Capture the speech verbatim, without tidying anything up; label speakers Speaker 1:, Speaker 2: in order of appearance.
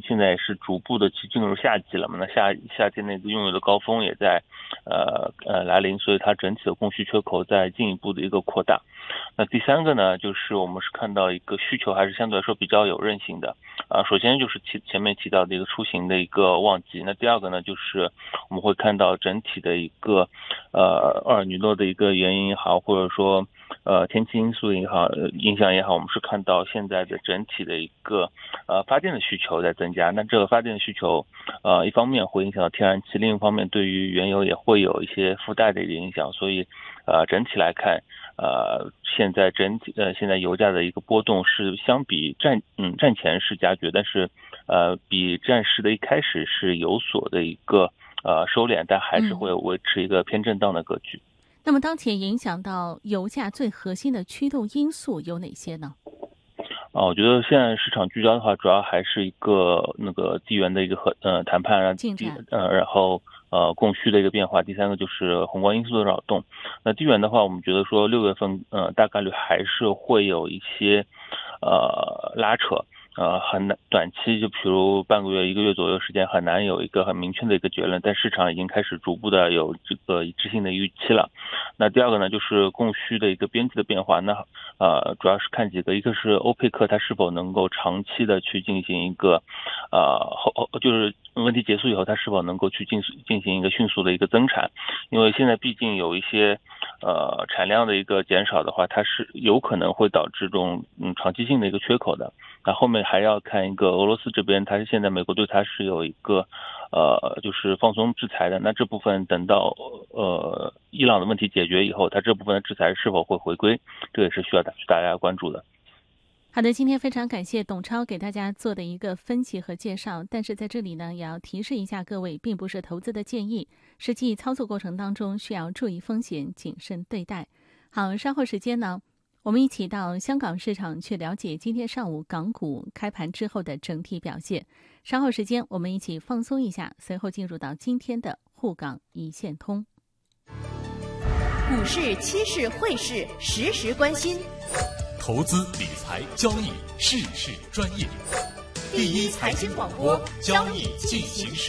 Speaker 1: 现在也是逐步的去进入夏季了嘛，那夏夏天那个用油的高峰也在呃呃来临，所以它整体的供需缺口在进一步的一个扩大。那第三个呢，就是我们是看到一个需求还是相对来说比较有韧性的啊。首先就是提前面提到的一个出行的一个旺季，那第二个呢，就是我们会看到整体的一个呃厄尔尼诺的一个原因也好，或者说呃天气因素也好影响也好，我们是看到现在的整体的一个呃发电的需求在增加。那这个发电的需求呃一方面会影响到天然气，另一方面对于原油也会有一些附带的一个影响，所以呃整体来看呃现在整体呃现在油价的一个波动是相比战嗯战前是加剧，但是呃比战时的一开始是有所的一个呃收敛，但还是会维持一个偏震荡的格局。
Speaker 2: 嗯、那么当前影响到油价最核心的驱动因素有哪些呢？
Speaker 1: 啊，我觉得现在市场聚焦的话，主要还是一个那个地缘的一个和呃谈判，
Speaker 2: 进展，
Speaker 1: 呃，然后呃供需的一个变化，第三个就是宏观因素的扰动。那地缘的话，我们觉得说六月份呃大概率还是会有一些呃拉扯。呃，很难短期就比如半个月、一个月左右时间很难有一个很明确的一个结论，但市场已经开始逐步的有这个一致性的预期了。那第二个呢，就是供需的一个边际的变化。那呃，主要是看几个，一个是欧佩克它是否能够长期的去进行一个呃后就是问题结束以后，它是否能够去进进行一个迅速的一个增产，因为现在毕竟有一些呃产量的一个减少的话，它是有可能会导致这种嗯长期性的一个缺口的。那后面还要看一个俄罗斯这边，它是现在美国对它是有一个呃就是放松制裁的，那这部分等到呃伊朗的问题解决以后，它这部分的制裁是否会回归，这也是需要大大家关注的。
Speaker 2: 好的，今天非常感谢董超给大家做的一个分析和介绍，但是在这里呢，也要提示一下各位，并不是投资的建议，实际操作过程当中需要注意风险，谨慎对待。好，稍后时间呢，我们一起到香港市场去了解今天上午港股开盘之后的整体表现。稍后时间我们一起放松一下，随后进入到今天的沪港一线通。
Speaker 3: 股市、期市、汇市，时时关心。
Speaker 4: 投资理财交易事事专业，第一财经广播，交易进行时。